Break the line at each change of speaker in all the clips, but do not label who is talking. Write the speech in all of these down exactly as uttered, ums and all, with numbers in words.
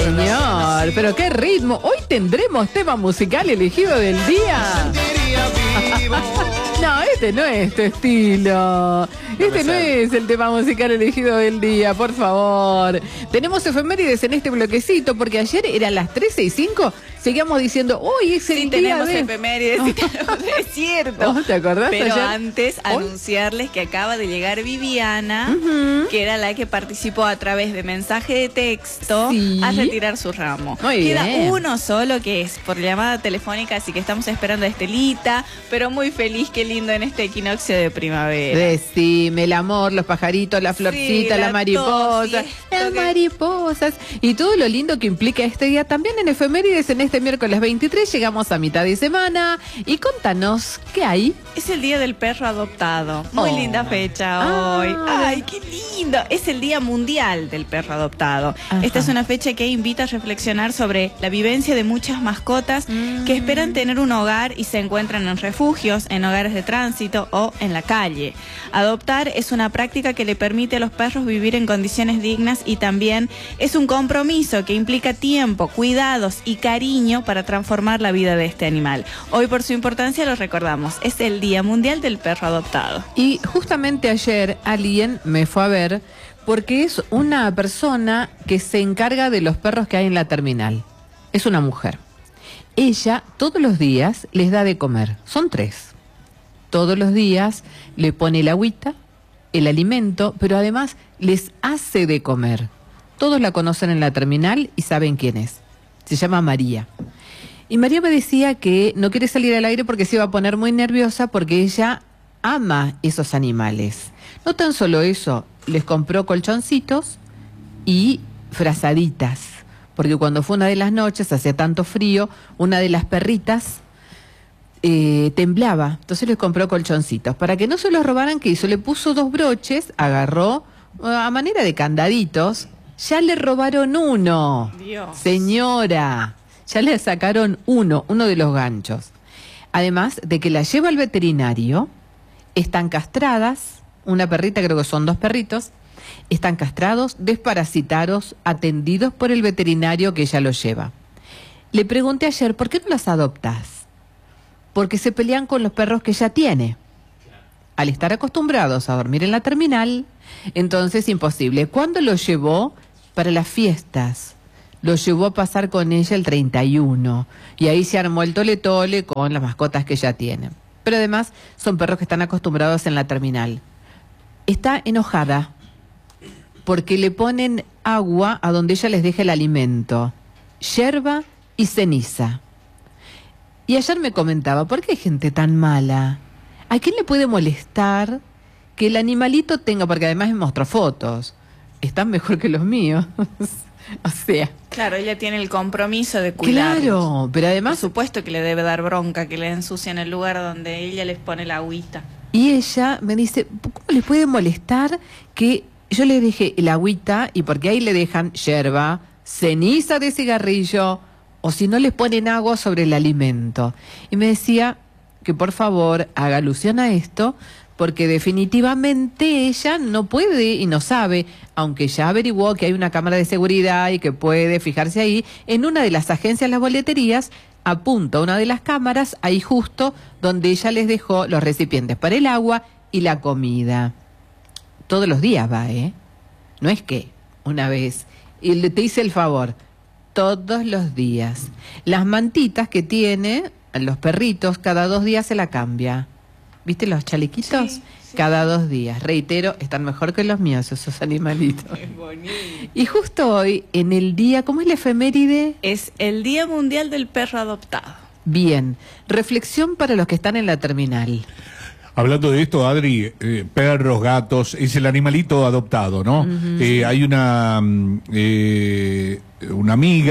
señor, pero qué ritmo. Hoy tendremos tema musical elegido del día. No, este no es tu estilo. Este no es el tema musical elegido del día, por favor. Tenemos efemérides en este bloquecito, porque ayer eran las trece y cinco. Seguíamos diciendo, hoy es el
sí,
día
tenemos
de...
efemérides, sí, tenemos, es cierto.
¿Oh, ¿te acordás
Pero
ayer?
antes,
¿Hoy?
anunciarles que acaba de llegar Viviana,
Uh-huh.
que era la que participó a través de mensaje de texto
Sí.
a retirar su ramo.
Muy
Queda
bien.
uno solo, que es por llamada telefónica, así que estamos esperando a Estelita, pero muy feliz, qué lindo en este equinoccio de primavera.
Decime, el amor, los pajaritos, la florcita,
Sí,
la
la
mariposa,
tos y
las
esto que-
mariposas y todo lo lindo que implica este día. También en efemérides, en este miércoles veintitrés, llegamos a mitad de semana y contanos, ¿qué hay?
Es el día del perro adoptado. Muy
Oh.
linda fecha
Ah.
hoy. Ay, qué lindo. Es el Día Mundial del Perro Adoptado.
Ajá.
Esta es una fecha que invita a reflexionar sobre la vivencia de muchas mascotas
Mm.
que esperan tener un hogar y se encuentran en refugios, en hogares de tránsito o en la calle. Adoptar es una práctica que le permite a los perros vivir en condiciones dignas y también es un compromiso que implica tiempo, cuidados y cariño para transformar la vida de este animal. Hoy, por su importancia, lo recordamos. Es el Día Mundial del Perro Adoptado.
Y justamente ayer alguien me fue a ver porque es una persona que se encarga de los perros que hay en la terminal. Es una mujer. Ella todos los días les da de comer. Son tres. Todos los días le pone el agüita, el alimento, pero además les hace de comer. Todos la conocen en la terminal y saben quién es. Se llama María. Y María me decía que no quiere salir al aire porque se iba a poner muy nerviosa porque ella ama esos animales. No tan solo eso, les compró colchoncitos y frazaditas, porque cuando fue una de las noches, hacía tanto frío, una de las perritas eh, temblaba, entonces les compró colchoncitos. Para que no se los robaran, ¿qué hizo? Le puso dos broches, agarró a manera de candaditos, ya le robaron uno.
Dios.
Señora, ya le sacaron uno, uno de los ganchos. Además de que la lleva al veterinario, están castradas, una perrita, creo que son dos perritos, están castrados, desparasitados, atendidos por el veterinario que ella los lleva. Le pregunté ayer, ¿por qué no las adoptas? Porque se pelean con los perros que ella tiene. Al estar acostumbrados a dormir en la terminal, entonces imposible. ¿Cuándo los llevó? Para las fiestas. Los llevó a pasar con ella el treinta y uno. Y ahí se armó el tole tole con las mascotas que ella tiene. Pero además son perros que están acostumbrados en la terminal. Está enojada porque le ponen agua a donde ella les deja el alimento, yerba y ceniza. Y ayer me comentaba, ¿por qué hay gente tan mala? ¿A quién le puede molestar que el animalito tenga, porque además me mostró fotos, están mejor que los míos? O sea,
Claro, ella tiene el compromiso de cuidarlos.
claro, pero
Por
además,
supuesto que le debe dar bronca que le ensucien el lugar donde ella les pone la agüita.
y ella me dice, ¿cómo les puede molestar que yo le dejé el agüita y porque ahí le dejan yerba, ceniza de cigarrillo, o si no les ponen agua sobre el alimento? Y me decía que por favor haga alusión a esto, porque definitivamente ella no puede y no sabe, aunque ya averiguó que hay una cámara de seguridad y que puede fijarse ahí, en una de las agencias, las boleterías, apunta una de las cámaras ahí justo donde ella les dejó los recipientes para el agua y la comida. Todos los días va, ¿eh? No es que una vez, y le te hice el favor, todos los días. Las mantitas que tiene, los perritos, cada dos días se la cambia. ¿Viste los chalequitos?
Sí, sí.
Cada dos días. Reitero, están mejor que los míos esos animalitos.
Es bonito.
Y justo hoy, en el día, ¿cómo es la efeméride?
Es el Día Mundial del Perro Adoptado.
Bien, reflexión para los que están en la terminal.
Hablando de esto, Adri, eh, perros, gatos, es el animalito adoptado, ¿no?
Ujú.
Eh, hay una, mm, eh, una amiga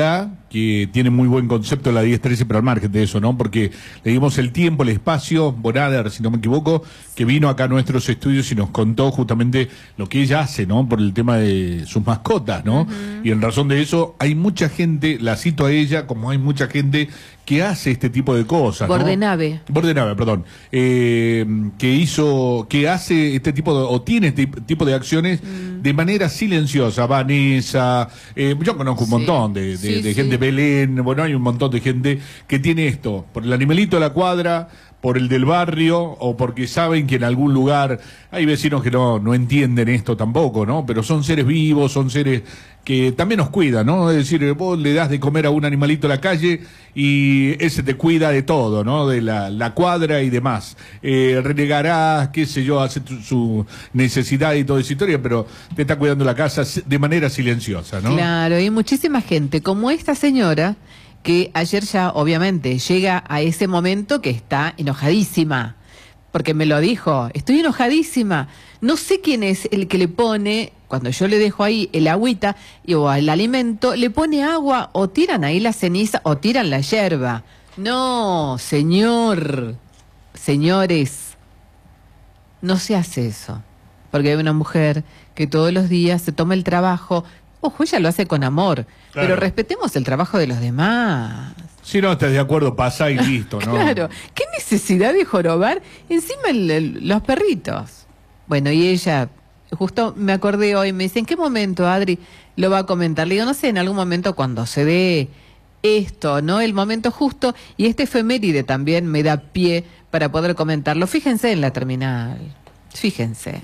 que tiene muy buen concepto la diez trece, pero al margen de eso, ¿no? Porque le dimos el tiempo, el espacio, Bonader, si no me equivoco, que vino acá a nuestros estudios y nos contó justamente lo que ella hace, ¿no? Por el tema de sus mascotas, ¿no? Uh-huh. Y en razón de eso, hay mucha gente, la cito a ella, como hay mucha gente que hace este tipo de cosas, ¿no?
Bordenave.
Bordenave, perdón. Eh, que hizo, que hace este tipo de, o tiene este tipo de acciones mm. de manera silenciosa. Vanessa, eh, yo conozco un sí. montón de, de, sí, de gente, sí. Belén, bueno, hay un montón de gente que tiene esto, por el animalito de la cuadra, por el del barrio, o porque saben que en algún lugar hay vecinos que no, no entienden esto tampoco, ¿no? Pero son seres vivos, son seres que también nos cuidan, ¿no? Es decir, vos le das de comer a un animalito a la calle y ese te cuida de todo, ¿no? De la, la cuadra y demás. Eh, renegarás, qué sé yo, hace tu, su necesidad y toda esa historia, pero te está cuidando la casa de manera silenciosa, ¿no?
Claro, hay muchísima gente, como esta señora, que ayer ya, obviamente, llega a ese momento que está enojadísima, porque me lo dijo, estoy enojadísima, no sé quién es el que le pone, cuando yo le dejo ahí el agüita y, o el alimento, le pone agua o tiran ahí la ceniza o tiran la yerba. No, señor, señores, no se hace eso, porque hay una mujer que todos los días se toma el trabajo. Ojo, ella lo hace con amor, claro, pero respetemos el trabajo de los demás.
Si no estás de acuerdo, pasa y listo, ¿no?
Claro, qué necesidad de jorobar encima el, el, los perritos. Bueno, y ella, justo me acordé hoy, me dice, ¿en qué momento Adri lo va a comentar? Le digo, no sé, en algún momento cuando se dé esto, ¿no? El momento justo, y este efeméride también me da pie para poder comentarlo. Fíjense en la terminal, fíjense.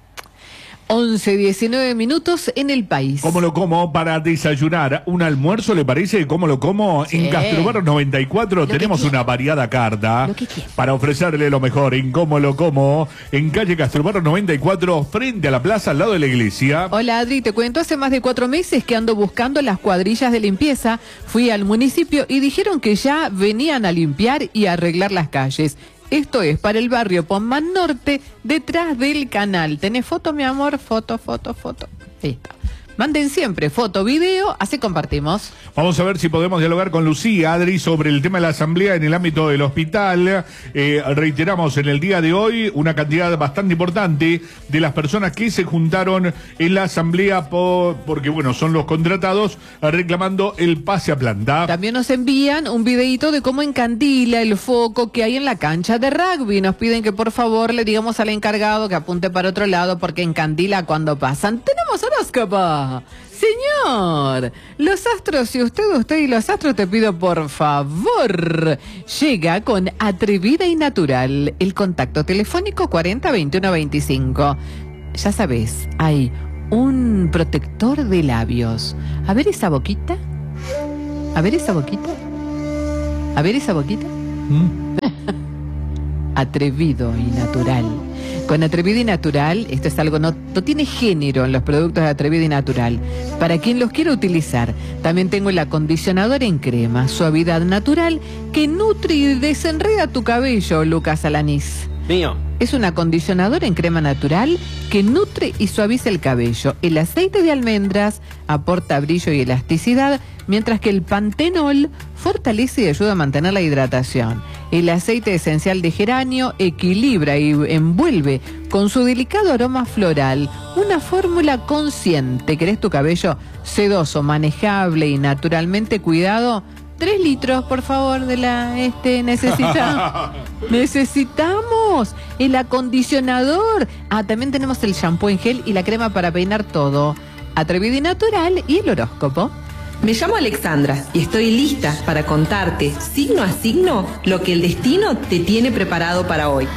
once, diecinueve minutos en el país.
¿Cómo lo como para desayunar? ¿Un almuerzo le parece? ¿Cómo lo como? Sí. En Castrobarros noventa y cuatro lo tenemos una variada carta para ofrecerle lo mejor en ¿Cómo lo como? En calle Castrobarros noventa y cuatro, frente a la plaza, al lado de la iglesia.
Hola Adri, te cuento, hace más de cuatro meses que ando buscando las cuadrillas de limpieza. Fui al municipio y dijeron que ya venían a limpiar y a arreglar las calles. Esto es para el barrio Pomán Norte, detrás del canal. ¿Tenés foto, mi amor? Foto, foto, foto. Listo. Manden siempre foto, video, así compartimos.
Vamos a ver si podemos dialogar con Lucía, Adri, sobre el tema de la asamblea en el ámbito del hospital. Eh, reiteramos en el día de hoy una cantidad bastante importante de las personas que se juntaron en la asamblea por, porque, bueno, son los contratados reclamando el pase a planta.
También nos envían un videito de cómo encandila el foco que hay en la cancha de rugby. Nos piden que por favor le digamos al encargado que apunte para otro lado porque encandila cuando pasan. ¡Tenemos horóscopo! Señor, los astros, si usted, usted y los astros, te pido por favor, llega con Atrevida y Natural, el contacto telefónico cuarenta veintiuno veinticinco. Ya sabes, hay un protector de labios. A ver esa boquita, a ver esa boquita, a ver esa boquita. ¿Mm? Atrevido y natural. Con Atrevido y Natural, esto es algo, no, no tiene género en los productos de Atrevido y Natural. Para quien los quiera utilizar, también tengo el acondicionador en crema, suavidad natural, que nutre y desenreda tu cabello, Lucas Alanís.
Mío.
Es un acondicionador en crema natural que nutre y suaviza el cabello. El aceite de almendras aporta brillo y elasticidad, mientras que el pantenol fortalece y ayuda a mantener la hidratación. El aceite esencial de geranio equilibra y envuelve con su delicado aroma floral una fórmula consciente. ¿Querés tu cabello sedoso, manejable y naturalmente cuidado? Tres litros, por favor, de la, este, necesita, necesitamos el acondicionador. Ah, también tenemos el shampoo en gel y la crema para peinar todo. Atrevido y Natural y el horóscopo.
Me llamo Alexandra y estoy lista para contarte, signo a signo, lo que el destino te tiene preparado para hoy.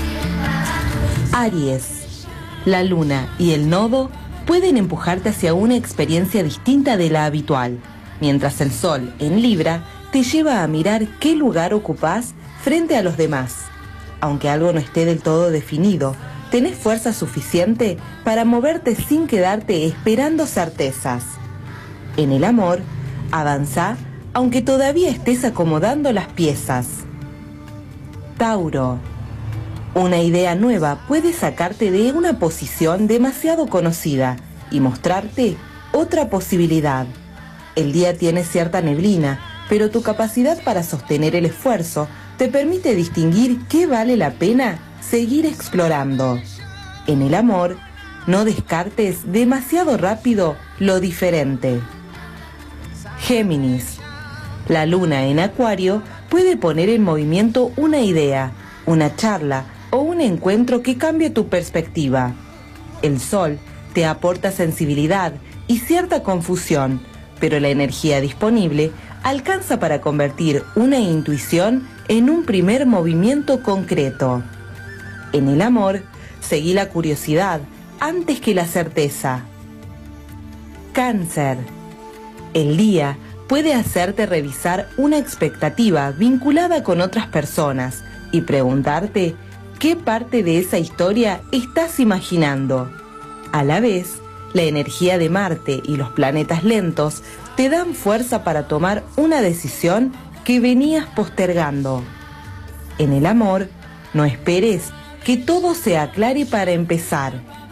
Aries. La luna y el nodo pueden empujarte hacia una experiencia distinta de la habitual, mientras el sol, en Libra, te lleva a mirar qué lugar ocupás frente a los demás. Aunque algo no esté del todo definido, tenés fuerza suficiente para moverte sin quedarte esperando certezas. En el amor, avanzá aunque todavía estés acomodando las piezas. Tauro. Una idea nueva puede sacarte de una posición demasiado conocida y mostrarte otra posibilidad. El día tiene cierta neblina, pero tu capacidad para sostener el esfuerzo te permite distinguir qué vale la pena seguir explorando. En el amor, no descartes demasiado rápido lo diferente. Géminis. La luna en Acuario puede poner en movimiento una idea, una charla o un encuentro que cambie tu perspectiva. El Sol te aporta sensibilidad y cierta confusión, pero la energía disponible alcanza para convertir una intuición en un primer movimiento concreto. En el amor, seguí la curiosidad antes que la certeza. Cáncer. El día puede hacerte revisar una expectativa vinculada con otras personas y preguntarte qué parte de esa historia estás imaginando. A la vez, la energía de Marte y los planetas lentos te dan fuerza para tomar una decisión que venías postergando. En el amor, no esperes que todo se aclare para empezar.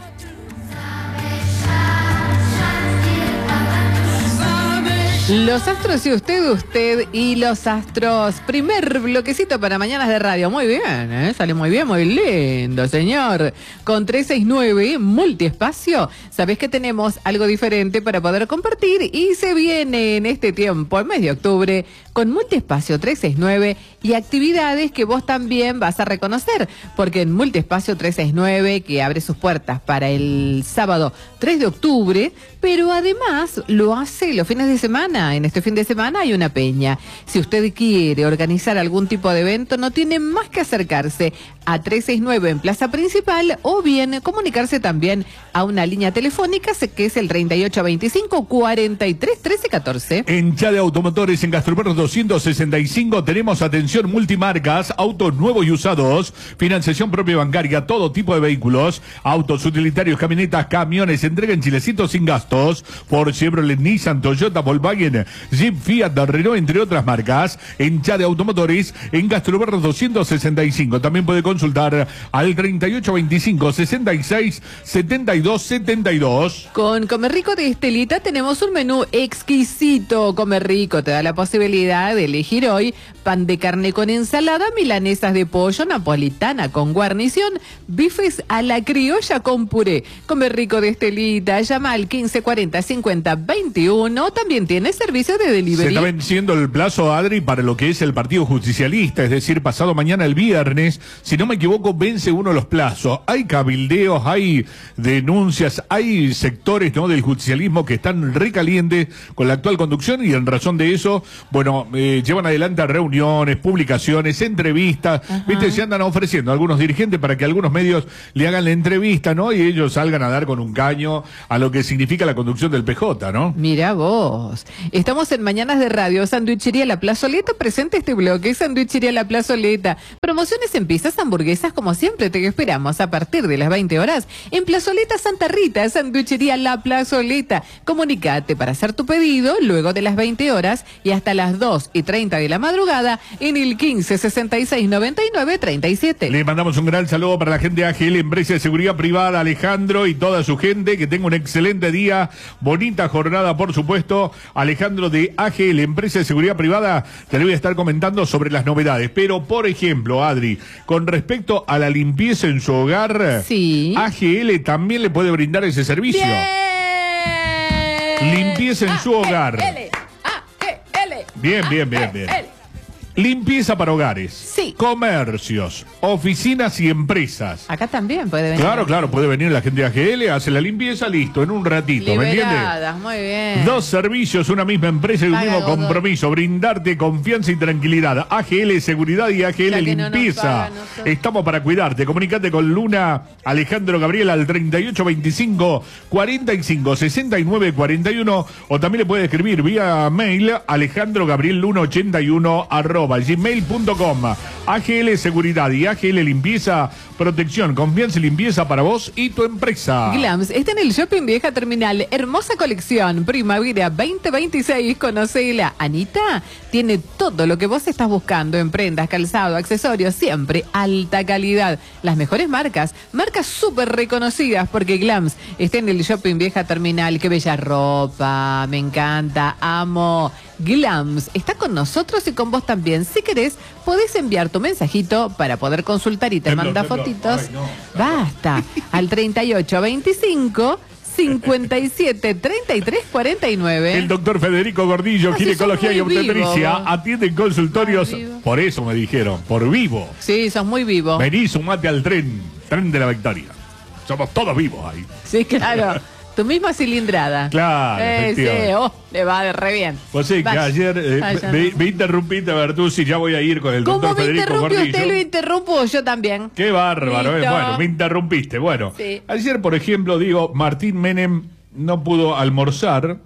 Los astros y usted, usted y los astros. Primer bloquecito para Mañanas de Radio. Muy bien, ¿eh? Sale muy bien, muy lindo, señor. Con trescientos sesenta y nueve, multiespacio. Sabés que tenemos algo diferente para poder compartir y se viene en este tiempo, el mes de octubre, con multiespacio trescientos sesenta y nueve y actividades que vos también vas a reconocer. Porque en multiespacio trescientos sesenta y nueve, que abre sus puertas para el sábado tres de octubre, pero además lo hace los fines de semana. En este fin de semana hay una peña. Si usted quiere organizar algún tipo de evento, no tiene más que acercarse a trescientos sesenta y nueve en Plaza Principal o bien comunicarse también a una línea telefónica que es el treinta y ocho veinticinco, cuarenta y tres, trece, catorce.
En Chade Automotores, en Gastroperros doscientos sesenta y cinco, tenemos atención multimarcas, autos nuevos y usados, financiación propia bancaria, todo tipo de vehículos, autos utilitarios, camionetas, camiones, entrega en Chilecito sin gastos, por Chevrolet, Nissan, Toyota, Volkswagen, Jeep, Fiat, Renault, entre otras marcas. En Chade Automotores, en Gastroperros doscientos sesenta y cinco. También puede consultar al treinta y ocho veinticinco, sesenta y seis, setenta y dos, setenta y dos.
Con Comer Rico de Estelita tenemos un menú exquisito. Comer Rico te da la posibilidad de elegir hoy pan de carne con ensalada, milanesas de pollo, napolitana con guarnición, bifes a la criolla con puré. Comer Rico de Estelita, llama al quince cuarenta, cincuenta, veintiuno. También tiene servicio de delivery.
Se está venciendo el plazo, Adri, para lo que es el Partido Justicialista, es decir, pasado mañana el viernes, si no me equivoco, vence uno de los plazos. Hay cabildeos, hay denuncias, hay sectores, ¿no?, del justicialismo que están recalientes con la actual conducción y en razón de eso, bueno, eh, llevan adelante reuniones, publicaciones, entrevistas. Ajá. Viste, se andan ofreciendo a algunos dirigentes para que algunos medios le hagan la entrevista, ¿no? Y ellos salgan a dar con un caño a lo que significa la conducción del P J, ¿no?
Mira vos. Estamos en Mañanas de Radio. Sanduichería La Plazoleta presenta este bloque. Sanduichería La Plazoleta. Promociones en pizzas, hamburguesas, como siempre te esperamos a partir de las veinte horas en Plazoleta Santa Rita. Sanduichería La Plazoleta. Comunicate para hacer tu pedido luego de las veinte horas y hasta las dos y treinta de la madrugada en el quince, sesenta y seis, noventa y nueve, treinta y siete.
Le mandamos un gran saludo para la gente de A G L, Empresa de Seguridad Privada, Alejandro y toda su gente. Que tenga un excelente día, bonita jornada, por supuesto. Alejandro de A G L, Empresa de Seguridad Privada, te le voy a estar comentando sobre las novedades. Pero, por ejemplo, Adri, con respecto a la limpieza en su hogar,
sí,
A G L también le puede brindar ese servicio.
Bien.
Limpieza en su hogar.
A G L, A G L,
bien, bien, bien, bien. Limpieza para hogares,
sí,
comercios, oficinas y empresas.
Acá también puede venir.
Claro, claro, puede venir la gente de A G L, hace la limpieza, listo, en un ratito,
Liberadas,
¿me entiendes?
Muy bien.
Dos servicios, una misma empresa y un
Paga
mismo
Godoy.
compromiso, brindarte confianza y tranquilidad. A G L Seguridad y A G L
Ya que no nos
Limpieza.
pagan, nosotros.
Estamos para cuidarte. Comunicate con Luna Alejandro Gabriel al treinta y ocho veinticinco, cuarenta y cinco, sesenta y nueve, cuarenta y uno, o también le puede escribir vía mail alejandro gabriel luna ochenta y uno arroba arroba gmail punto com. A G L Seguridad y A G L Limpieza, protección, confianza y limpieza para vos y tu empresa.
Glams está en el Shopping Vieja Terminal. Hermosa colección, primavera veinte veintiséis. Conocela. Anita tiene todo lo que vos estás buscando en prendas, calzado, accesorios, siempre alta calidad. Las mejores marcas, marcas súper reconocidas, porque Glams está en el Shopping Vieja Terminal. Qué bella ropa, me encanta, amo. Glams está con nosotros y con vos también. Si querés, podés enviar tu mensajito para poder consultar y te
Tembló,
manda
tembló.
fotitos.
Ay, no.
Basta, al treinta y ocho veinticinco cincuenta y siete treinta y tres cuarenta y nueve.
El doctor Federico Gordillo,
Ah, sí,
ginecología
sos
y
muy
obstetricia,
vivo, vos.
atiende en consultorios.
Muy vivo.
Por eso me dijeron, por vivo.
Sí, sos muy vivo.
Vení, sumate al tren, tren de la victoria. Somos todos vivos ahí.
Sí, claro. Tu misma cilindrada.
Claro,
Eh, sí,
efectivamente.
oh, le va de re bien.
Pues sí, que
Vaya,
ayer eh,
vaya,
me,
no.
me interrumpiste, Bertuzzi, ya voy a ir con el
¿Cómo
doctor
me
Federico
interrumpe
Gordillo.
usted? Lo interrumpo yo también.
Qué bárbaro, eh.
Listo.
Bueno, me interrumpiste. Bueno,
Sí.
ayer, por ejemplo, digo, Martín Menem no pudo almorzar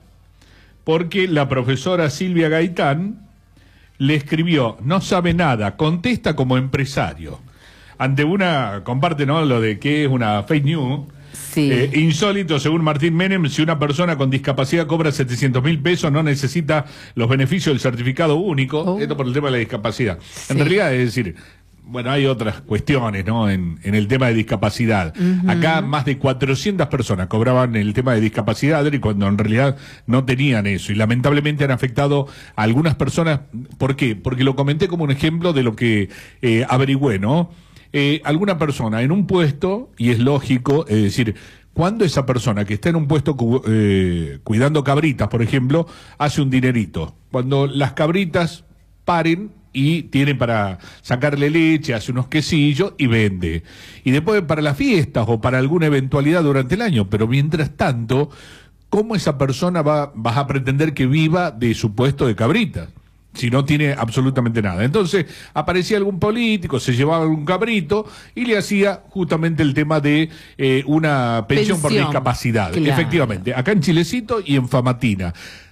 porque la profesora Silvia Gaitán le escribió, no sabe nada, contesta como empresario. Ante una, comparte, ¿no?, lo de que es una fake news.
Sí.
Eh, insólito, según Martín Menem, si una persona con discapacidad cobra setecientos mil pesos, no necesita los beneficios del certificado único.
Oh.
Esto por el tema de la discapacidad.
Sí.
En realidad, es decir, bueno, hay otras cuestiones, ¿no?, en, en el tema de discapacidad.
Uh-huh.
Acá más de cuatrocientas personas cobraban el tema de discapacidad y cuando en realidad no tenían eso. Y lamentablemente han afectado a algunas personas. ¿Por qué? Porque lo comenté como un ejemplo de lo que eh, averigüé, ¿no? Eh, alguna persona en un puesto, y es lógico, es decir, cuando esa persona que está en un puesto cu eh, cuidando cabritas, por ejemplo, hace un dinerito. Cuando las cabritas paren y tienen para sacarle leche, hace unos quesillos y vende. Y después para las fiestas o para alguna eventualidad durante el año. Pero mientras tanto, ¿cómo esa persona va, vas a pretender que viva de su puesto de cabritas? Si no tiene absolutamente nada. Entonces aparecía algún político, se llevaba algún cabrito y le hacía justamente el tema de eh, una pensión, pensión por discapacidad.
Claro.
Efectivamente, acá en Chilecito y en Famatina.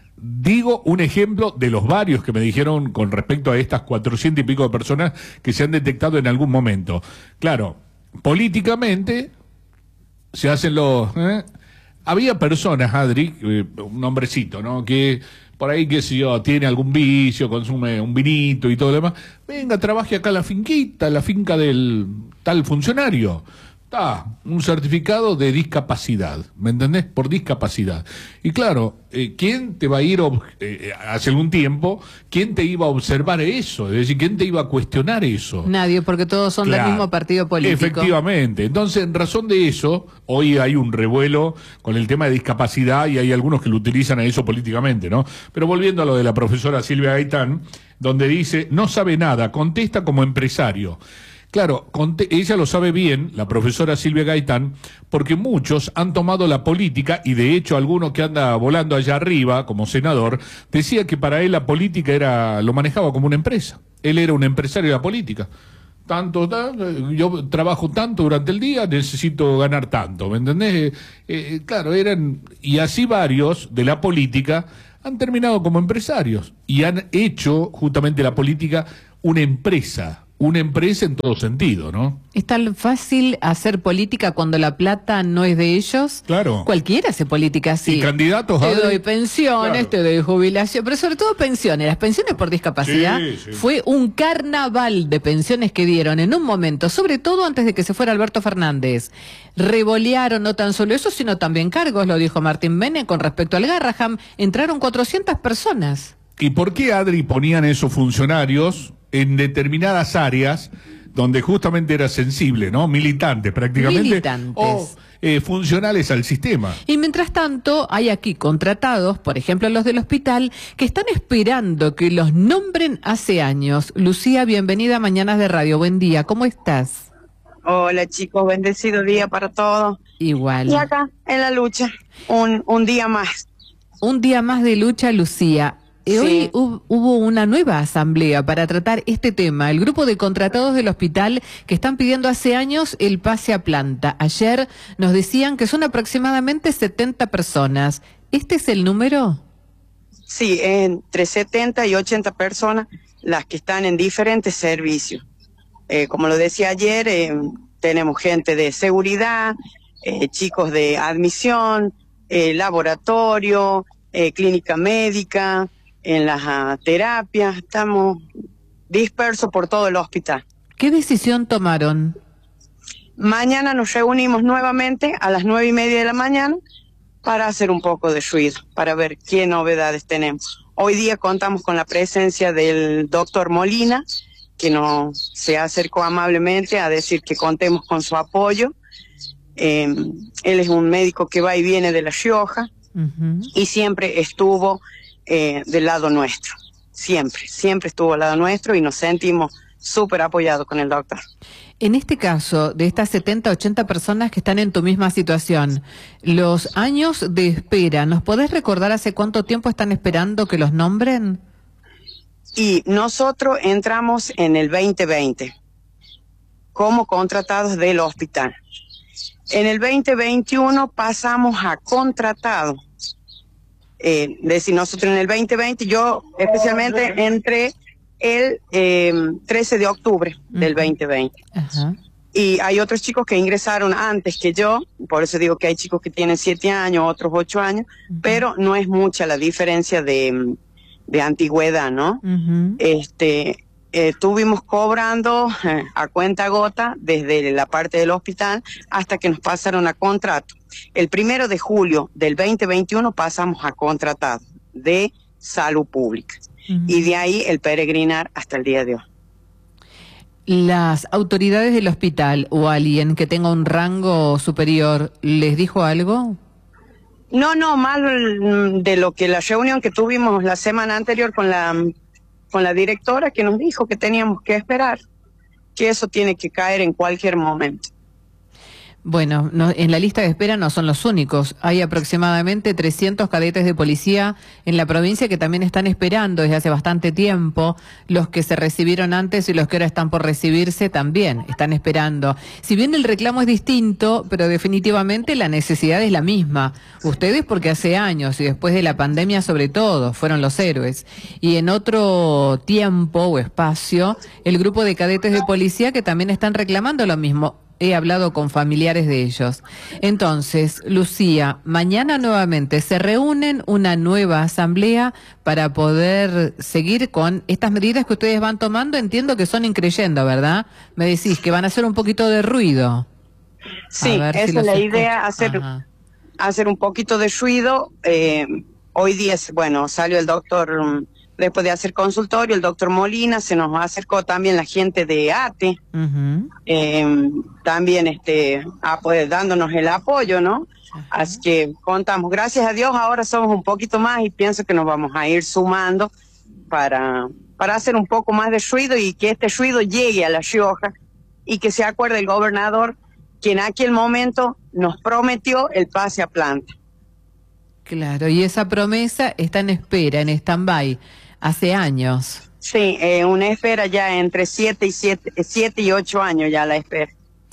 Digo un ejemplo de los varios que me dijeron con respecto a estas cuatrocientas y pico de personas que se han detectado en algún momento. Claro, políticamente se hacen los... ¿eh? Había personas, Adri, eh, un hombrecito, ¿no?, que por ahí, qué sé yo, tiene algún vicio, consume un vinito y todo lo demás. Venga, trabaje acá en la finquita, la finca del tal funcionario. Está, un certificado de discapacidad, ¿me entendés? Por discapacidad. Y claro, eh, ¿quién te va a ir, eh, hace algún tiempo, quién te iba a observar eso? Es decir, ¿quién te iba a cuestionar eso?
Nadie, porque todos son
Claro,
del mismo partido político.
Efectivamente. Entonces, en razón de eso, hoy hay un revuelo con el tema de discapacidad y hay algunos que lo utilizan a eso políticamente, ¿no? Pero volviendo a lo de la profesora Silvia Gaitán, donde dice, no sabe nada, contesta como empresario. Claro, ella lo sabe bien, la profesora Silvia Gaitán, porque muchos han tomado la política, y de hecho alguno que anda volando allá arriba como senador, decía que para él la política era, lo manejaba como una empresa. Él era un empresario de la política. Tanto, yo trabajo tanto durante el día, necesito ganar tanto, ¿me entendés? Eh, eh, claro, eran, y así varios de la política han terminado como empresarios y han hecho justamente la política una empresa. Una empresa en todo sentido, ¿no?
¿Es tan fácil hacer política cuando la plata no es de ellos?
Claro.
Cualquiera hace política así.
Y candidatos
Te
a...
doy pensiones,
Claro.
te doy jubilación, pero sobre todo pensiones. Las pensiones por discapacidad
Sí, sí.
fue un carnaval de pensiones que dieron en un momento, sobre todo antes de que se fuera Alberto Fernández. Revolearon no tan solo eso, sino también cargos, lo dijo Martín Menem con respecto al Garraham. Entraron cuatrocientas personas.
¿Y por qué, Adri, ponían esos funcionarios en determinadas áreas donde justamente era sensible, ¿no? Militantes prácticamente.
Militantes.
O eh, funcionales al sistema.
Y mientras tanto, hay aquí contratados, por ejemplo los del hospital, que están esperando que los nombren hace años. Lucía, bienvenida a Mañanas de Radio. Buen día, ¿cómo estás?
Hola chicos, bendecido día para todos.
Igual.
Y acá, en la lucha, un, un día más.
Un día más de lucha, Lucía. Eh,
Sí.
Hoy hu- hubo una nueva asamblea para tratar este tema. El grupo de contratados del hospital que están pidiendo hace años el pase a planta. Ayer nos decían que son aproximadamente setenta personas. ¿Este es el número?
Sí, entre setenta y ochenta personas las que están en diferentes servicios. Eh, como lo decía ayer, eh, tenemos gente de seguridad, eh, chicos de admisión, eh, laboratorio, eh, clínica médica, en las uh, terapias, estamos dispersos por todo el hospital.
¿Qué decisión tomaron?
Mañana nos reunimos nuevamente a las nueve y media de la mañana para hacer un poco de ruido, para ver qué novedades tenemos. Hoy día contamos con la presencia del doctor Molina, que nos se acercó amablemente a decir que contemos con su apoyo. Eh, él es un médico que va y viene de La Rioja, uh-huh. y siempre estuvo eh, del lado nuestro, siempre, siempre estuvo al lado nuestro y nos sentimos súper apoyados con el doctor.
En este caso, de estas setenta, ochenta personas que están en tu misma situación, los años de espera, ¿nos podés recordar hace cuánto tiempo están esperando que los nombren?
Y nosotros entramos en el veinte veinte como contratados del hospital. En el veinte veintiuno pasamos a contratados. Eh, es decir, nosotros en el veinte veinte, yo especialmente entré el eh, trece de octubre uh-huh. del veinte veinte. Uh-huh. Y hay otros chicos que ingresaron antes que yo, por eso digo que hay chicos que tienen siete años, otros ocho años, uh-huh. pero no es mucha la diferencia de, de antigüedad, ¿no? Uh-huh. Este, eh, estuvimos cobrando eh, a cuenta gota desde la parte del hospital hasta que nos pasaron a contrato. El primero de julio del veinte veintiuno pasamos a contratado de salud pública. Uh-huh. Y de ahí el peregrinar hasta el día de hoy.
¿Las autoridades del hospital o alguien que tenga un rango superior les dijo algo?
No, no, más de lo que la reunión que tuvimos la semana anterior con la, con la directora, que nos dijo que teníamos que esperar, que eso tiene que caer en cualquier momento.
Bueno, no, en la lista de espera no son los únicos. Hay aproximadamente trescientos cadetes de policía en la provincia que también están esperando desde hace bastante tiempo. Los que se recibieron antes y los que ahora están por recibirse también están esperando. Si bien el reclamo es distinto, pero definitivamente la necesidad es la misma. Ustedes porque hace años y después de la pandemia sobre todo fueron los héroes. Y en otro tiempo o espacio, el grupo de cadetes de policía que también están reclamando lo mismo. He hablado con familiares de ellos. Entonces, Lucía, mañana nuevamente se reúnen una nueva asamblea para poder seguir con estas medidas que ustedes van tomando. Entiendo que son increyendo, ¿verdad? Me decís que van a hacer un poquito de ruido.
Sí, esa si es la escucho. idea, hacer, hacer un poquito de ruido. Eh, hoy día, bueno, salió el doctor... Um, Después de hacer consultorio, el doctor Molina, se nos acercó también la gente de A T E, uh-huh. eh, también este, a, pues, dándonos el apoyo, ¿no? Uh-huh. Así que contamos, gracias a Dios, ahora somos un poquito más y pienso que nos vamos a ir sumando para, para hacer un poco más de ruido y que este ruido llegue a La Rioja y que se acuerde el gobernador que en aquel momento nos prometió el pase a planta.
Claro, y esa promesa está en espera, en stand-by. Hace años.
Sí, eh, una espera ya entre siete y siete, siete y ocho años ya la espera.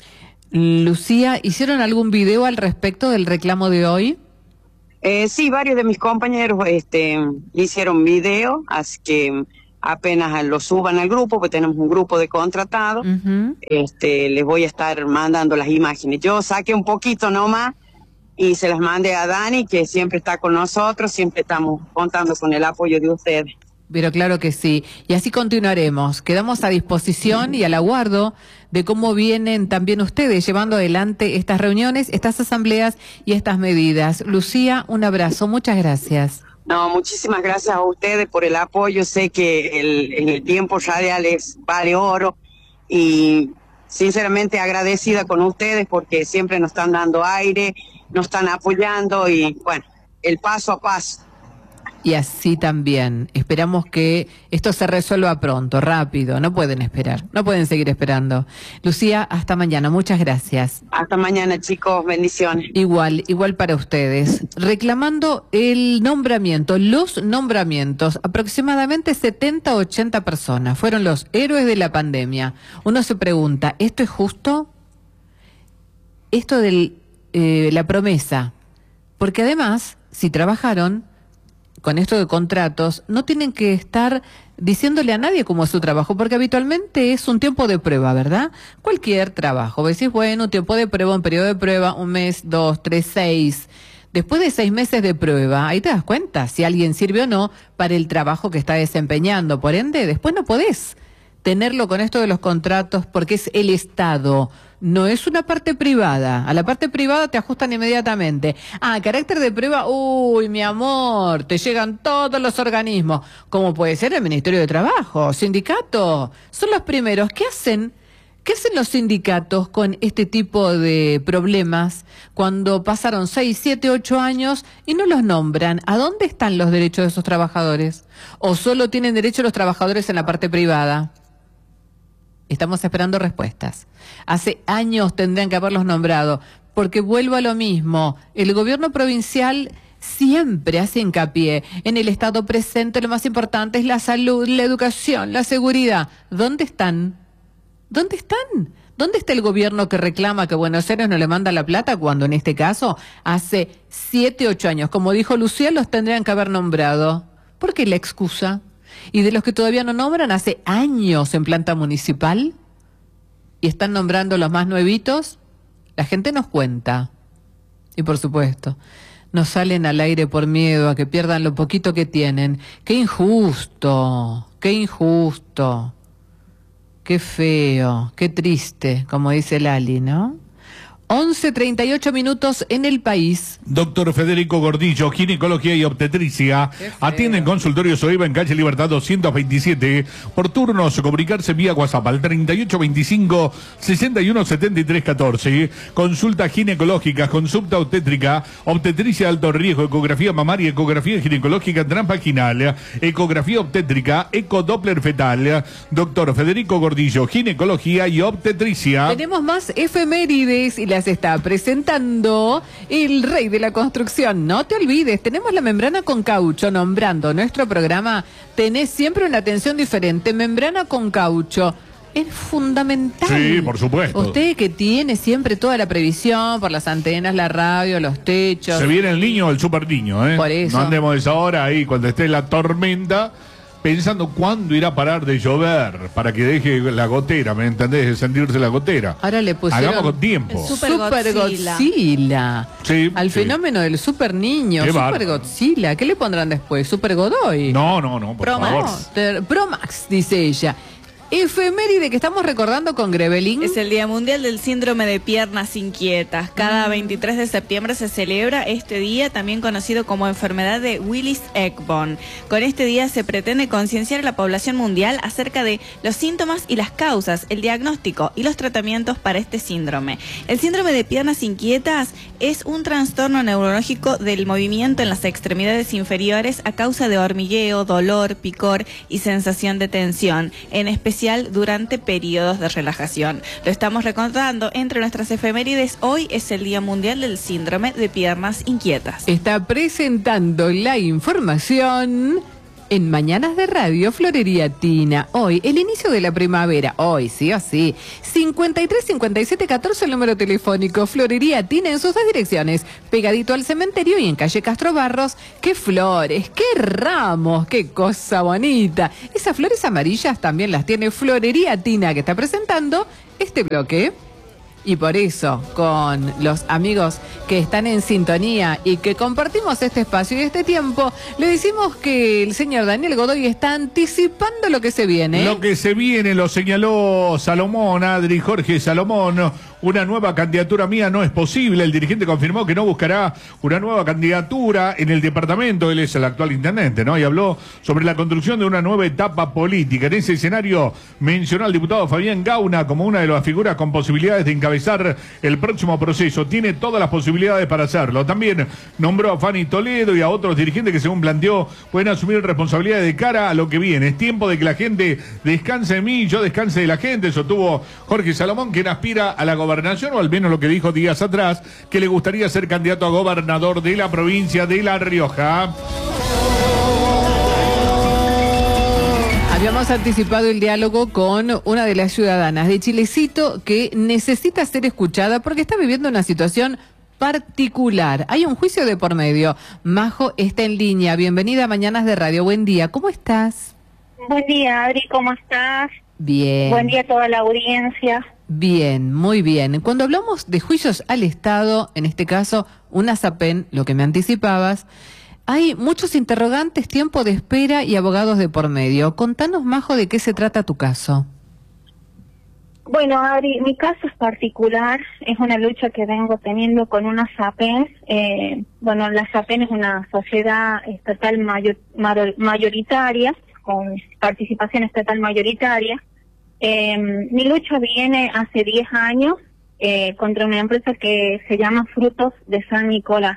Lucía, ¿hicieron algún video al respecto del reclamo de hoy?
Eh, sí, varios de mis compañeros este, hicieron video, así que apenas lo suban al grupo, porque tenemos un grupo de contratados, uh-huh. este, les voy a estar mandando las imágenes. Yo saqué un poquito nomás y se las mandé a Dani, que siempre está con nosotros, siempre estamos contando con el apoyo de ustedes.
Pero claro que sí, y así continuaremos. Quedamos a disposición y al aguardo de cómo vienen también ustedes llevando adelante estas reuniones, estas asambleas y estas medidas. Lucía, un abrazo, muchas gracias.
No, muchísimas gracias a ustedes por el apoyo. Sé que el, el tiempo radial es vale oro y sinceramente agradecida con ustedes porque siempre nos están dando aire, nos están apoyando y bueno, el paso a paso.
Y así también. Esperamos que esto se resuelva pronto, rápido. No pueden esperar, no pueden seguir esperando. Lucía, hasta mañana. Muchas gracias.
Hasta mañana, chicos. Bendiciones.
Igual, igual para ustedes. Reclamando el nombramiento, los nombramientos, aproximadamente setenta, ochenta personas. Fueron los héroes de la pandemia. Uno se pregunta, ¿esto es justo? Esto de eh, la promesa. Porque además, si trabajaron... con esto de contratos, no tienen que estar diciéndole a nadie cómo es su trabajo, porque habitualmente es un tiempo de prueba, ¿verdad? Cualquier trabajo. Decís, bueno, un tiempo de prueba, un periodo de prueba, un mes, dos, tres, seis. Después de seis meses de prueba, ahí te das cuenta si alguien sirve o no para el trabajo que está desempeñando. Por ende, después no podés tenerlo con esto de los contratos porque es el Estado, no es una parte privada. A la parte privada te ajustan inmediatamente. Ah, carácter de prueba, uy, mi amor, te llegan todos los organismos, como puede ser el Ministerio de Trabajo, sindicato, son los primeros. ¿Qué hacen? ¿Qué hacen los sindicatos con este tipo de problemas cuando pasaron seis, siete, ocho años y no los nombran? ¿A dónde están los derechos de esos trabajadores? ¿O solo tienen derecho los trabajadores en la parte privada? Estamos esperando respuestas. Hace años tendrían que haberlos nombrado, porque vuelvo a lo mismo. El gobierno provincial siempre hace hincapié en el Estado presente. Lo más importante es la salud, la educación, la seguridad. ¿Dónde están? ¿Dónde están? ¿Dónde está el gobierno que reclama que Buenos Aires no le manda la plata cuando en este caso hace siete, ocho años, como dijo Lucía, los tendrían que haber nombrado? ¿Por qué la excusa? Y de los que todavía no nombran, hace años en planta municipal y están nombrando los más nuevitos, la gente nos cuenta. Y por supuesto, no salen al aire por miedo a que pierdan lo poquito que tienen. ¡Qué injusto! ¡Qué injusto! Qué feo, qué triste, como dice Lali, ¿no? once treinta y ocho minutos en el país.
Doctor Federico Gordillo, ginecología y obstetricia. Atiende en consultorio Soiva en calle Libertad doscientos veintisiete. Por turnos, comunicarse vía WhatsApp al treinta y ocho veinticinco sesenta y uno setenta y tres catorce. Consulta ginecológica, consulta obstétrica, obstetricia de alto riesgo, ecografía mamaria, ecografía ginecológica transvaginal, ecografía obstétrica, ecodoppler fetal. Doctor Federico Gordillo, ginecología y obstetricia.
Tenemos más efemérides y las está presentando el rey de la construcción. No te olvides, tenemos la membrana con caucho. Nombrando nuestro programa, tenés siempre una atención diferente. Membrana con caucho. Es fundamental.
Sí, por supuesto.
Usted que tiene siempre toda la previsión por las antenas, la radio, los techos.
Se viene el niño o el super niño, ¿eh?
Por eso.
No andemos esa hora ahí cuando esté la tormenta, pensando cuándo irá a parar de llover para que deje la gotera, ¿me entendés? De sentirse la gotera.
Ahora le pusieron
Hagamos con tiempo.
Super
Super
Godzilla.
Godzilla.
Sí,
Al
sí.
fenómeno del super niño.
Qué
Super
bárbaro.
Godzilla. ¿Qué le pondrán después? Super Godoy.
No, no, no, por
Pro
favor.
Max.
Ter- Promax, dice ella. Efeméride que estamos recordando con Grevelin.
Es el Día Mundial del Síndrome de Piernas Inquietas. Cada veintitrés de septiembre se celebra este día, también conocido como enfermedad de Willis-Eckbone. Con este día se pretende concienciar a la población mundial acerca de los síntomas y las causas, el diagnóstico y los tratamientos para este síndrome. El síndrome de piernas inquietas es un trastorno neurológico del movimiento en las extremidades inferiores a causa de hormigueo, dolor, picor y sensación de tensión, en especial durante periodos de relajación. Lo estamos recordando entre nuestras efemérides. Hoy es el Día Mundial del Síndrome de Piernas Inquietas.
Está presentando la información en Mañanas de Radio Florería Tina. Hoy, el inicio de la primavera. Hoy, sí o sí. cincuenta y tres cincuenta y siete catorce el número telefónico. Florería Tina en sus dos direcciones. Pegadito al cementerio y en calle Castro Barros. ¡Qué flores! ¡Qué ramos! ¡Qué cosa bonita! Esas flores amarillas también las tiene Florería Tina, que está presentando este bloque. Y por eso, con los amigos que están en sintonía y que compartimos este espacio y este tiempo, le decimos que el señor Daniel Godoy está anticipando lo que se viene.
Lo que se viene lo señaló Salomón, Adri Jorge Salomón. Una nueva candidatura mía no es posible. El dirigente confirmó que no buscará una nueva candidatura en el departamento. Él es el actual intendente, ¿no? Y habló sobre la construcción de una nueva etapa política. En ese escenario mencionó al diputado Fabián Gauna como una de las figuras con posibilidades de encabezar el próximo proceso. Tiene todas las posibilidades para hacerlo. También nombró a Fanny Toledo y a otros dirigentes que, según planteó, pueden asumir responsabilidades de cara a lo que viene. Es tiempo de que la gente descanse de mí y yo descanse de la gente. Eso tuvo Jorge Salomón, quien aspira a la gobernación, o al menos lo que dijo días atrás, que le gustaría ser candidato a gobernador de la provincia de La Rioja.
Habíamos anticipado el diálogo con una de las ciudadanas de Chilecito que necesita ser escuchada porque está viviendo una situación particular. Hay un juicio de por medio. Majo está en línea. Bienvenida a Mañanas de Radio. Buen día. ¿Cómo estás?
Buen día, Adri. ¿Cómo estás?
Bien.
Buen día a toda la audiencia.
Bien, muy bien. Cuando hablamos de juicios al Estado, en este caso, una SAPEN, lo que me anticipabas, hay muchos interrogantes, tiempo de espera y abogados de por medio. Contanos, Majo, de qué se trata tu caso.
Bueno, Adri, mi caso es particular, es una lucha que vengo teniendo con una SAPEN. Eh, bueno, la SAPEN es una sociedad estatal mayor, mayoritaria, con participación estatal mayoritaria. Eh, mi lucha viene hace diez años eh, contra una empresa que se llama Frutos de San Nicolás.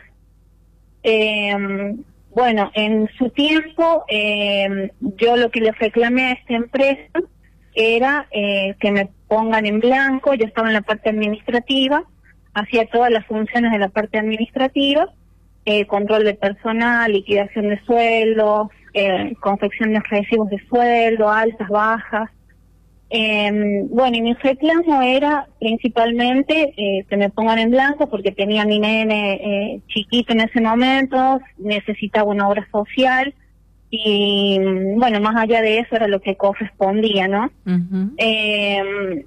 Eh, bueno, en su tiempo eh, yo lo que le reclamé a esta empresa era eh, que me pongan en blanco. Yo estaba en la parte administrativa, hacía todas las funciones de la parte administrativa, eh, control de personal, liquidación de sueldos, eh, confección de recibos de sueldo, altas, bajas. Eh, bueno, y mi reclamo era principalmente eh, que me pongan en blanco porque tenía a mi nene eh, chiquito en ese momento, necesitaba una obra social y bueno, más allá de eso era lo que correspondía, ¿no? Uh-huh. eh,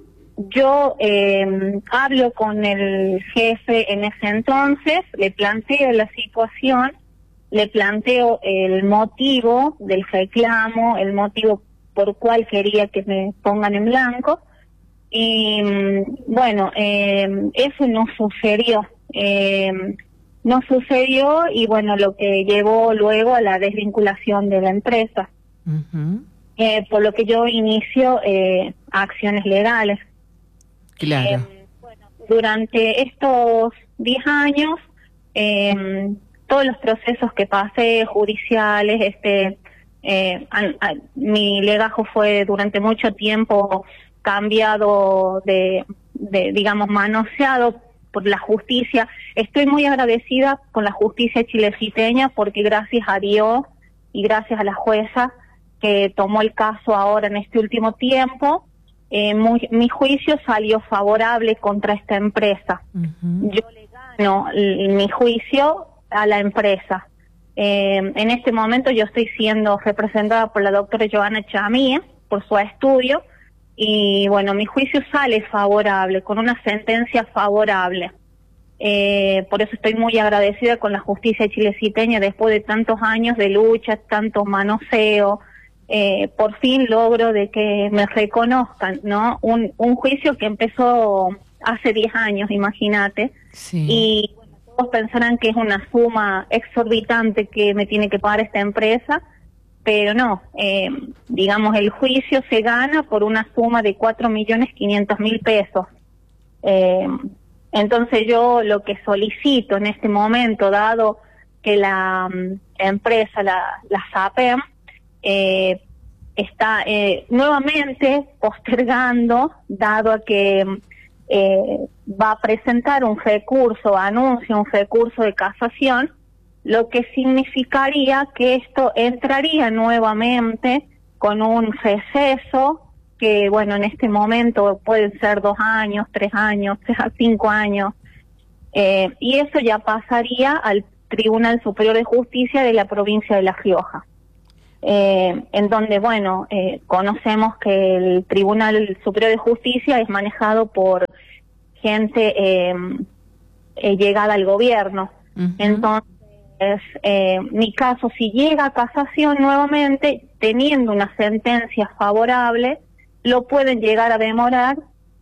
yo eh, hablo con el jefe en ese entonces, le planteo la situación, le planteo el motivo del reclamo, el motivo por cual quería que me pongan en blanco, y bueno, eh, eso no sucedió, eh, no sucedió y bueno, lo que llevó luego a la desvinculación de la empresa, uh-huh. eh, por lo que yo inicio eh, acciones legales.
Claro.
Eh, bueno, durante estos diez años, eh, todos los procesos que pasé, judiciales, este... Eh, a, a, mi legajo fue durante mucho tiempo cambiado de, de, digamos, manoseado por la justicia. Estoy muy agradecida con la justicia chileciteña porque gracias a Dios y gracias a la jueza que tomó el caso ahora en este último tiempo, eh, muy, mi juicio salió favorable contra esta empresa. Uh-huh. Yo le gano mi juicio a la empresa. Eh, en este momento yo estoy siendo representada por la doctora Joana Chamía, por su estudio, y bueno, mi juicio sale favorable, con una sentencia favorable. Eh, por eso estoy muy agradecida con la justicia chileciteña después de tantos años de lucha, tanto manoseo, eh, por fin logro de que me reconozcan, ¿no? Un, un juicio que empezó hace diez años, imagínate, sí. Y pensarán que es una suma exorbitante que me tiene que pagar esta empresa, pero no, eh, digamos, el juicio se gana por una suma de cuatro millones quinientos mil pesos. Eh, entonces yo lo que solicito en este momento, dado que la um, empresa, la, la SAPEM, eh, está eh, nuevamente postergando, dado a que Eh, va a presentar un recurso, anuncia un recurso de casación, lo que significaría que esto entraría nuevamente con un receso que, bueno, en este momento pueden ser dos años, tres años, cinco años, eh, y eso ya pasaría al Tribunal Superior de Justicia de la provincia de La Rioja. Eh, en donde, bueno, eh, conocemos que el Tribunal Superior de Justicia es manejado por gente eh, eh, llegada al gobierno. Uh-huh. Entonces, eh, mi caso, si llega a casación nuevamente, teniendo una sentencia favorable, lo pueden llegar a demorar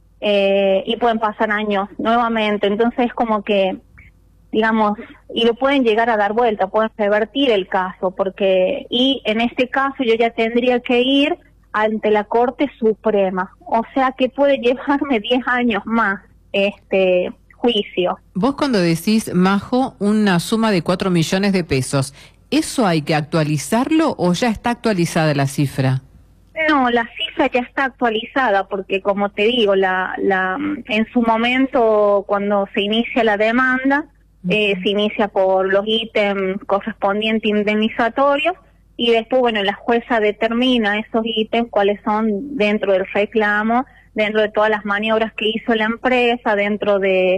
eh, y pueden pasar años nuevamente. Entonces, es como que, digamos, y lo pueden llegar a dar vuelta, pueden revertir el caso, porque, y en este caso yo ya tendría que ir ante la Corte Suprema, o sea que puede llevarme diez años más este juicio.
Vos cuando decís, Majo, una suma de cuatro millones de pesos, ¿eso hay que actualizarlo o ya está actualizada la cifra?
No, la cifra ya está actualizada porque, como te digo, la, la en su momento, cuando se inicia la demanda, Eh, se inicia por los ítems correspondientes indemnizatorios y después, bueno, la jueza determina esos ítems, cuáles son dentro del reclamo, dentro de todas las maniobras que hizo la empresa, dentro de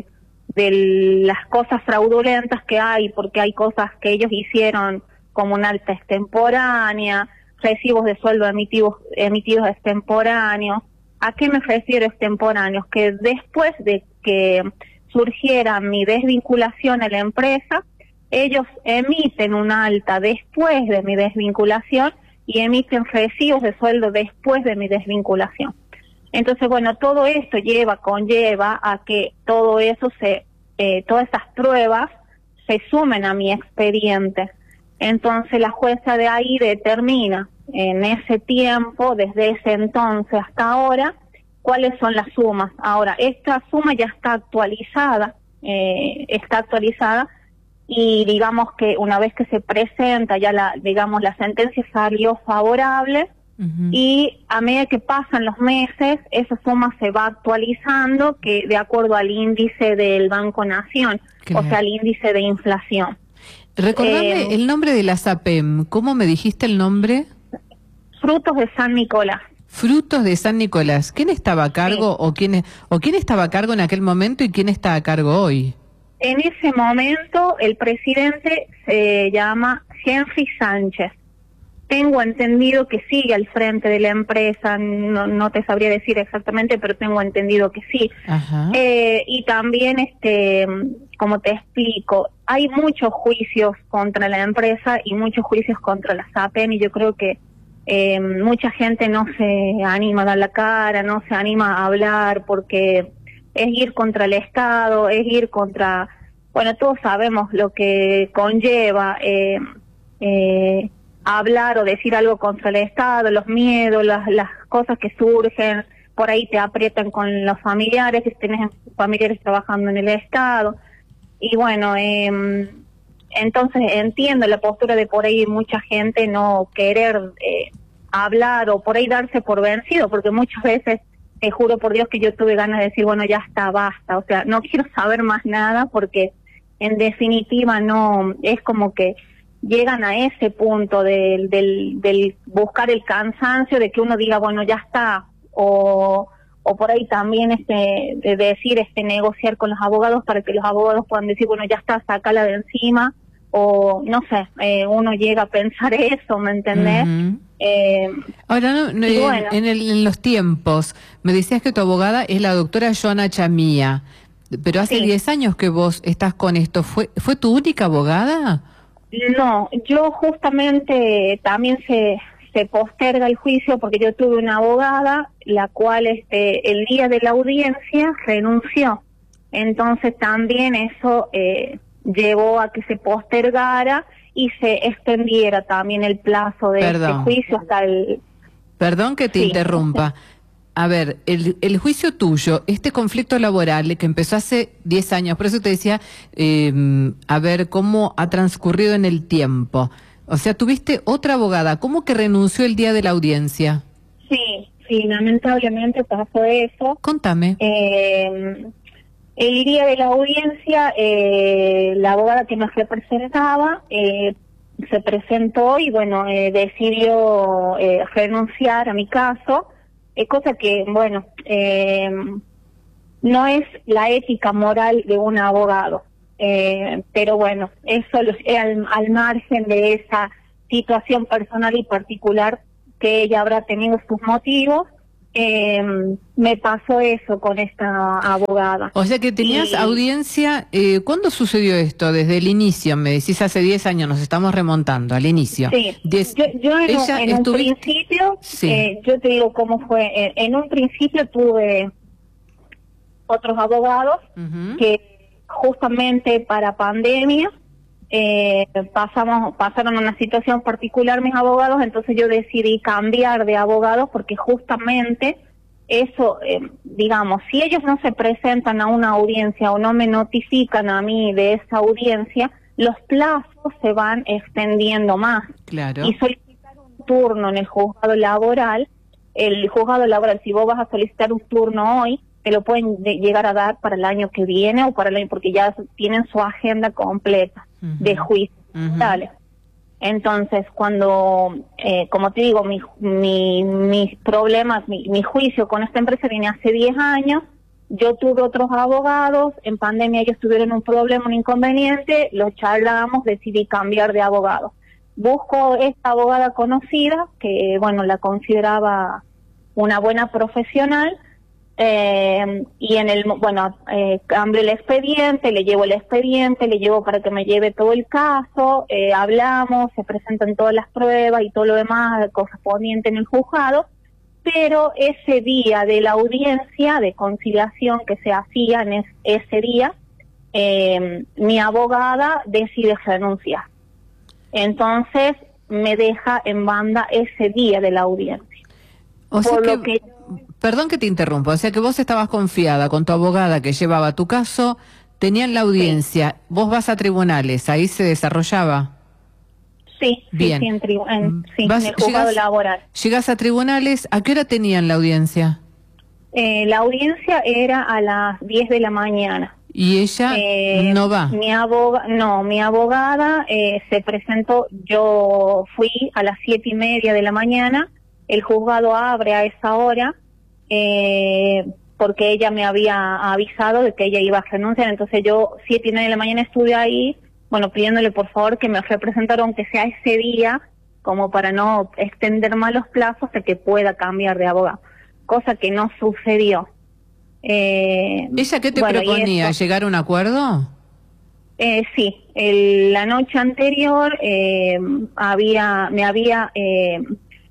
de las cosas fraudulentas que hay, porque hay cosas que ellos hicieron como una alta extemporánea, recibos de sueldo emitidos, emitidos extemporáneos. ¿A qué me refiero extemporáneos? Que después de que surgiera mi desvinculación a la empresa, ellos emiten una alta después de mi desvinculación y emiten recibos de sueldo después de mi desvinculación. Entonces, bueno, todo esto lleva, conlleva a que todo eso se, eh, todas esas pruebas se sumen a mi expediente. Entonces la jueza de ahí determina en ese tiempo, desde ese entonces hasta ahora, cuáles son las sumas. Ahora, esta suma ya está actualizada, eh, está actualizada, y digamos que una vez que se presenta ya la, digamos, la sentencia salió favorable, uh-huh. y a medida que pasan los meses, esa suma se va actualizando, que de acuerdo al índice del Banco Nación, claro. o sea, al índice de inflación.
Recordame eh, el nombre de la SAPEM, ¿cómo me dijiste el nombre?
Frutos de San Nicolás.
Frutos de San Nicolás. ¿Quién estaba a cargo, sí. o quién o quién estaba a cargo en aquel momento y quién está a cargo hoy?
En ese momento el presidente se llama Henry Sánchez. Tengo entendido que sigue al frente de la empresa, no, no te sabría decir exactamente, pero tengo entendido que sí. Ajá. Eh, y también, este, como te explico, hay muchos juicios contra la empresa y muchos juicios contra la SAPEM, y yo creo que eh, mucha gente no se anima a dar la cara, no se anima a hablar, porque es ir contra el Estado, es ir contra, bueno, todos sabemos lo que conlleva eh, eh, hablar o decir algo contra el Estado, los miedos, las, las cosas que surgen, por ahí te aprietan con los familiares, si tienes familiares trabajando en el Estado, y bueno, eh, entonces entiendo la postura de por ahí mucha gente no querer eh, hablar o por ahí darse por vencido, porque muchas veces, te juro por Dios que yo tuve ganas de decir, bueno, ya está, basta, o sea, no quiero saber más nada, porque en definitiva no, es como que llegan a ese punto del, del, del buscar el cansancio, de que uno diga, bueno, ya está, o, o por ahí también este de decir, este negociar con los abogados para que los abogados puedan decir, bueno, ya está, sácala de encima, o no sé, eh, uno llega a pensar eso, ¿me entendés? Uh-huh. Eh,
Ahora, no, no, bueno. en, el, en los tiempos, me decías que tu abogada es la doctora Joana Chamía, pero hace diez sí. años que vos estás con esto. ¿Fue fue tu única abogada?
No, yo justamente también se se posterga el juicio porque yo tuve una abogada, la cual este el día de la audiencia renunció. Entonces también eso eh, llevó a que se postergara y se extendiera también el plazo de Perdón. este juicio hasta el...
Perdón que te sí. interrumpa. A ver, el, el juicio tuyo, este conflicto laboral que empezó hace diez años, por eso te decía, eh, a ver cómo ha transcurrido en el tiempo. O sea, tuviste otra abogada, ¿cómo que renunció el día de la audiencia?
Sí, sí, lamentablemente pasó eso.
Contame.
Eh, el día de la audiencia, eh, la abogada que nos representaba eh, se presentó y bueno, eh, decidió eh, renunciar a mi caso. Eh, cosa que, bueno, eh, no es la ética moral de un abogado, eh, pero bueno, eso lo, al, al margen de esa situación personal y particular que ella habrá tenido sus motivos, eh, me pasó eso con esta abogada.
O sea que tenías y... audiencia, eh, ¿cuándo sucedió esto? Desde el inicio, me decís hace diez años, nos estamos remontando al inicio.
Sí,
Diez...
yo, yo en,
Ella
en
estuvi...
un principio,
sí.
eh, yo te digo cómo fue, en, en un principio tuve otros abogados uh-huh. que justamente para pandemia eh, pasamos pasaron una situación particular mis abogados, entonces yo decidí cambiar de abogados porque justamente eso, eh, digamos, si ellos no se presentan a una audiencia o no me notifican a mí de esa audiencia, los plazos se van extendiendo más.
Claro.
Y solicitar un turno en el juzgado laboral, el juzgado laboral, si vos vas a solicitar un turno hoy, te lo pueden de, llegar a dar para el año que viene o para el año, porque ya tienen su agenda completa uh-huh. de juicio. Uh-huh. Dale. Entonces, cuando, eh, como te digo, mi, mi, mis problemas, mi, mi juicio con esta empresa viene hace diez años, yo tuve otros abogados, en pandemia ellos tuvieron un problema, un inconveniente, lo charlamos, decidí cambiar de abogado. Busco esta abogada conocida, que bueno, la consideraba una buena profesional, eh, y en el, bueno, eh, cambio el expediente, le llevo el expediente, le llevo para que me lleve todo el caso, eh, hablamos, se presentan todas las pruebas y todo lo demás correspondiente en el juzgado, pero ese día de la audiencia de conciliación que se hacía en es, ese día, eh, mi abogada decide renunciar. Entonces me deja en banda ese día de la audiencia.
O sea que, que, perdón que te interrumpa, o sea que vos estabas confiada con tu abogada que llevaba tu caso, tenían la audiencia, sí. Vos vas a tribunales, ahí se desarrollaba.
Sí,
bien.
Sí, sí, en, tribu en, sí, Vas, en el juzgado llegás, laboral.
Llegás a tribunales, ¿a qué hora tenían la audiencia?
Eh, la audiencia era a las diez de la mañana.
¿Y ella eh, no va?
Mi aboga no, mi abogada eh, se presentó, yo fui a las siete y media de la mañana, el juzgado abre a esa hora, eh, porque ella me había avisado de que ella iba a renunciar, entonces yo siete y media de la mañana estuve ahí, bueno, pidiéndole por favor que me representara aunque sea ese día, como para no extender más los plazos de que pueda cambiar de abogado, cosa que no sucedió. Eh,
¿Ella qué te bueno, proponía? Esto, ¿llegar a un acuerdo?
Eh, sí, el, la noche anterior eh, había, me había, eh,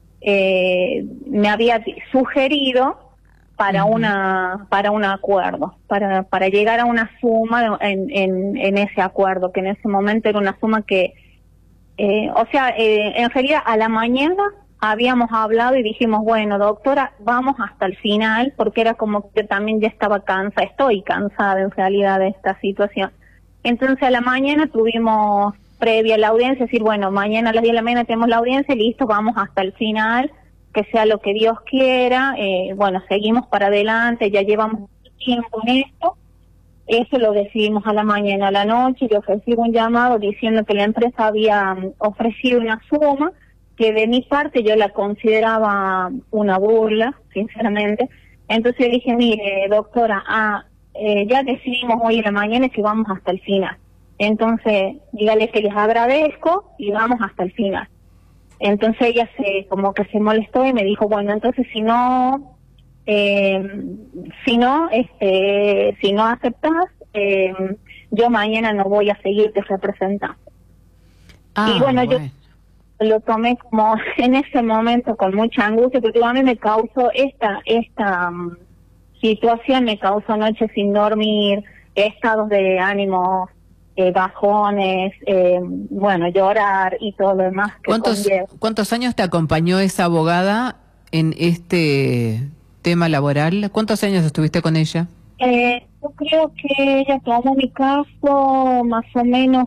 eh, me había sugerido para uh-huh. una, para un acuerdo, para, para llegar a una suma en, en, en ese acuerdo, que en ese momento era una suma que, eh, o sea, eh, en realidad a la mañana habíamos hablado y dijimos, bueno, doctora, vamos hasta el final, porque era como que también ya estaba cansada, estoy cansada en realidad de esta situación. Entonces a la mañana tuvimos previa la audiencia, decir, bueno, mañana a las diez de la mañana tenemos la audiencia, listo, vamos hasta el final, que sea lo que Dios quiera, eh, bueno, seguimos para adelante, ya llevamos tiempo en esto, eso lo decidimos a la mañana. A la noche yo ofrecí un llamado diciendo que la empresa había um, ofrecido una suma, que de mi parte yo la consideraba una burla, sinceramente. Entonces yo dije, mire, doctora, ah, eh, ya decidimos hoy en la mañana que vamos hasta el final. Entonces, dígale que les agradezco y vamos hasta el final. Entonces ella se como que se molestó y me dijo, bueno, entonces si no, eh, si no, este, si no aceptas, eh, yo mañana no voy a seguirte representando. Ah, y bueno, bueno, yo lo tomé como en ese momento con mucha angustia, porque a mí me causó esta esta um, situación, me causó noches sin dormir, estados de ánimo, eh, bajones, eh, bueno, llorar y todo lo demás. Que
¿Cuántos, conlleva. ¿Cuántos años te acompañó esa abogada en este tema laboral? ¿Cuántos años estuviste con ella?
Eh, yo creo que ella tomó mi caso, más o menos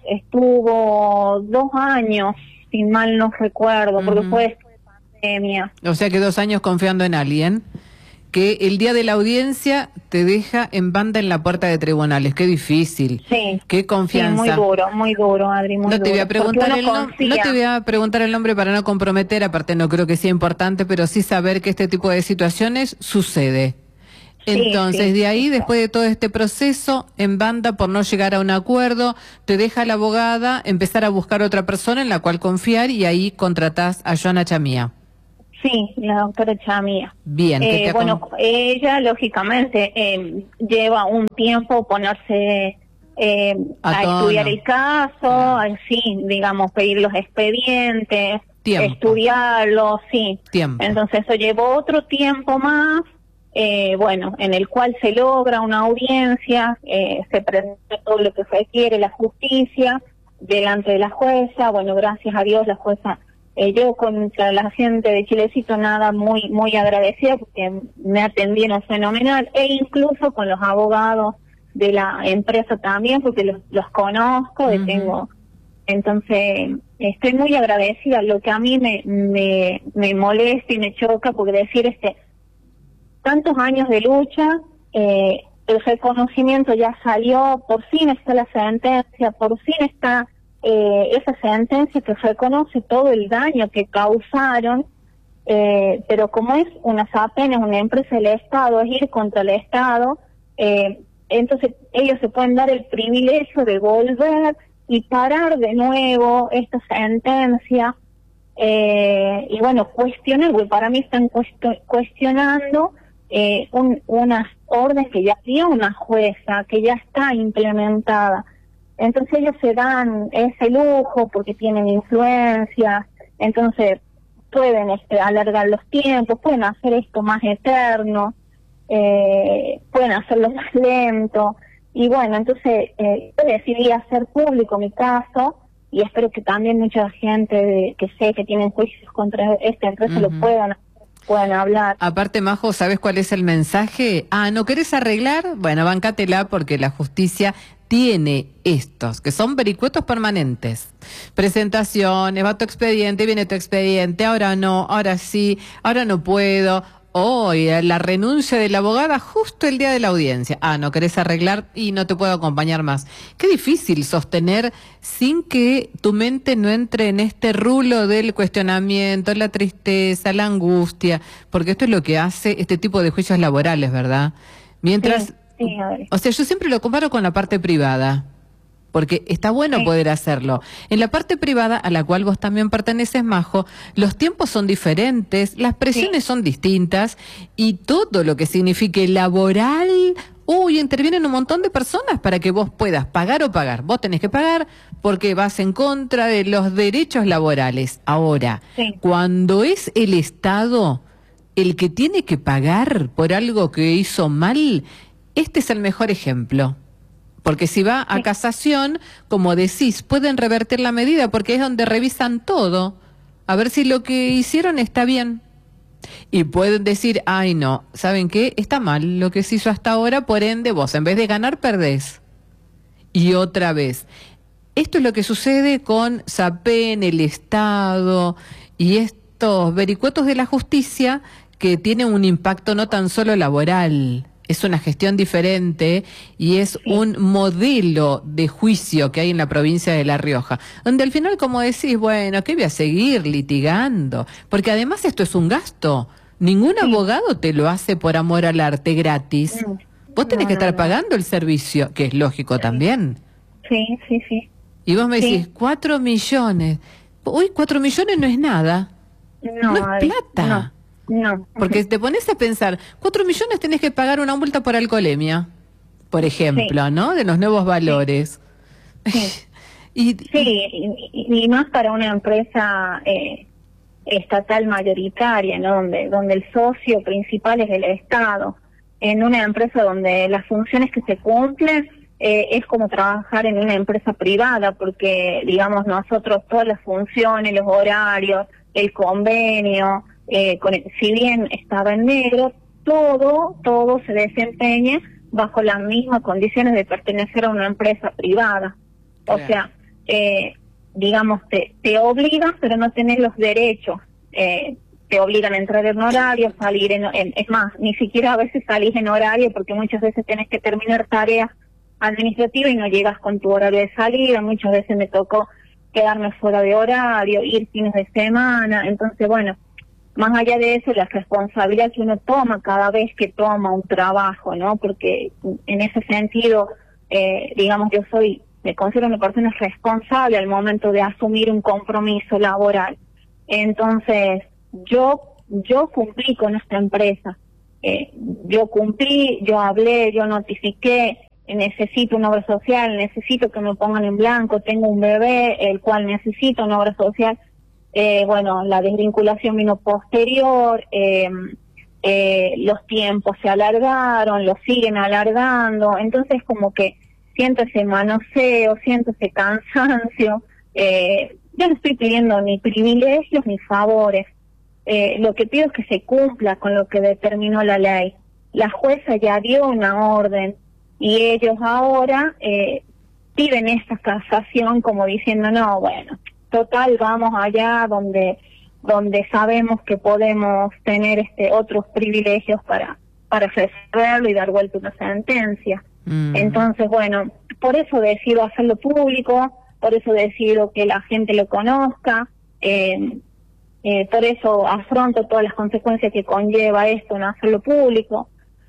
estuvo dos años, si mal no recuerdo, uh-huh. porque fue después de pandemia.
O sea que dos años confiando en alguien que el día de la audiencia te deja en banda en la puerta de tribunales. Qué difícil.
Sí.
Qué confianza.
Sí, muy duro, muy duro, Adri, muy
no te
duro.
Voy a preguntar el no, no te voy a preguntar el nombre para no comprometer, aparte no creo que sea importante, pero sí saber que este tipo de situaciones sucede. Entonces, sí, sí. de ahí, después de todo este proceso, en banda por no llegar a un acuerdo, te deja la abogada empezar a buscar otra persona en la cual confiar y ahí contratás a Joana Chamía.
Sí, la doctora Chamía.
Bien.
Eh, te bueno, ella, lógicamente, eh, lleva un tiempo ponerse eh, a, a estudiar el caso, así, digamos, pedir los expedientes, tiempo. estudiarlos, sí.
Tiempo.
Entonces, eso llevó otro tiempo más. Eh, bueno, en el cual se logra una audiencia, eh, se presenta todo lo que se requiere la justicia delante de la jueza. Bueno, gracias a Dios la jueza, eh, yo contra la gente de Chilecito nada, muy muy agradecida porque me atendieron fenomenal, e incluso con los abogados de la empresa también, porque los, los conozco, uh-huh. tengo, entonces estoy muy agradecida. Lo que a mí me, me, me molesta y me choca, porque decir este tantos años de lucha, eh, el reconocimiento ya salió, por fin está la sentencia, por fin está eh, esa sentencia que reconoce todo el daño que causaron, eh, pero como es una apenas una empresa del Estado, es ir contra el Estado, Eh, entonces ellos se pueden dar el privilegio de volver y parar de nuevo esta sentencia, eh, y bueno, cuestionar, porque para mí están cuestionando cuestionando eh, un, unas órdenes que ya dio una jueza, que ya está implementada. Entonces ellos se dan ese lujo porque tienen influencia, entonces pueden este, alargar los tiempos, pueden hacer esto más eterno, eh, pueden hacerlo más lento. Y bueno, entonces eh, yo decidí hacer público mi caso y espero que también mucha gente de, que sé que tienen juicios contra esta empresa uh-huh. lo puedan puedan hablar.
Aparte, Majo, ¿sabes cuál es el mensaje? Ah, ¿no querés arreglar? Bueno, bancátela porque la justicia tiene estos, que son vericuetos permanentes. Presentaciones, va tu expediente, viene tu expediente, ahora no, ahora sí, ahora no puedo. Hoy, oh, la renuncia de la abogada justo el día de la audiencia. Ah, no querés arreglar y no te puedo acompañar más. Qué difícil sostener sin que tu mente no entre en este rulo del cuestionamiento, la tristeza, la angustia, porque esto es lo que hace este tipo de juicios laborales, ¿verdad? Mientras,
sí, sí, a ver.
O sea, yo siempre lo comparo con la parte privada, porque está bueno sí. poder hacerlo. En la parte privada, a la cual vos también perteneces, Majo, los tiempos son diferentes, las presiones sí. son distintas, y todo lo que signifique laboral, uy, intervienen un montón de personas para que vos puedas pagar o pagar. Vos tenés que pagar porque vas en contra de los derechos laborales. Ahora, sí. cuando es el Estado el que tiene que pagar por algo que hizo mal, este es el mejor ejemplo. Porque si va a casación, como decís, pueden revertir la medida porque es donde revisan todo, a ver si lo que hicieron está bien. Y pueden decir, ay no, ¿saben qué? Está mal lo que se hizo hasta ahora, por ende vos en vez de ganar perdés. Y otra vez, esto es lo que sucede con SAPEN, el Estado y estos vericuetos de la justicia que tienen un impacto no tan solo laboral. Es una gestión diferente y es un modelo de juicio que hay en la provincia de La Rioja, donde al final, como decís, bueno, ¿qué voy a seguir litigando? Porque además esto es un gasto. Ningún sí. abogado te lo hace por amor al arte gratis. No. Vos tenés no, que estar no, no. pagando el servicio, que es lógico sí. también.
Sí, sí, sí.
Y vos me decís, sí. cuatro millones. Uy, cuatro millones no es nada. No, no es plata.
No. No.
Porque te pones a pensar, cuatro millones tenés que pagar una multa por alcoholemia, por ejemplo, sí. ¿no? De los nuevos valores.
Sí, y, sí, y, y más para una empresa eh, estatal mayoritaria, ¿no? Donde, donde el socio principal es el Estado. En una empresa donde las funciones que se cumplen eh, es como trabajar en una empresa privada, porque, digamos, nosotros todas las funciones, los horarios, el convenio... Eh, con el, si bien estaba en negro, todo, todo se desempeña bajo las mismas condiciones de pertenecer a una empresa privada. Claro. O sea, eh, digamos, te, te obligan, pero no tenés los derechos. Eh, te obligan a entrar en horario, salir en, en... Es más, ni siquiera a veces salís en horario porque muchas veces tenés que terminar tareas administrativas y no llegas con tu horario de salida. Muchas veces me tocó quedarme fuera de horario, ir fines de semana. Entonces, bueno... Más allá de eso, la responsabilidad que uno toma cada vez que toma un trabajo, ¿no? Porque en ese sentido, eh, digamos, yo soy, me considero una persona responsable al momento de asumir un compromiso laboral. Entonces, yo, yo cumplí con esta empresa. Eh, yo cumplí, yo hablé, yo notifiqué, necesito una obra social, necesito que me pongan en blanco, tengo un bebé, el cual necesita una obra social. Eh, bueno, la desvinculación vino posterior, eh, eh, los tiempos se alargaron, los siguen alargando, entonces como que siento ese manoseo, siento ese cansancio. Eh, yo no estoy pidiendo ni privilegios ni favores, eh, lo que pido es que se cumpla con lo que determinó la ley. La jueza ya dio una orden y ellos ahora eh, piden esta casación como diciendo, no, bueno, total, vamos allá donde donde sabemos que podemos tener este otros privilegios para para resolverlo y dar vuelta una sentencia. Mm. Entonces, bueno, por eso decido hacerlo público, por eso decido que la gente lo conozca, eh, eh, por eso afronto todas las consecuencias que conlleva esto en hacerlo público,